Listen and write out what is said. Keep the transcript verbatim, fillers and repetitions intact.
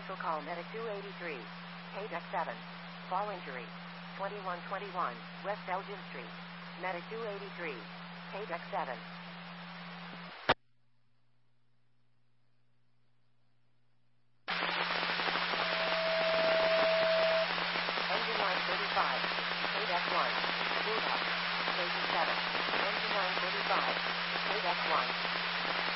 Special call Medic two eighty-three. K deck seven. Fall injury. twenty-one twenty-one, West Elgin Street. Medic two eighty-three. K deck seven. Engine line thirty-five. K deck one. Move up. Station seven. Engine line thirty-five. K deck one.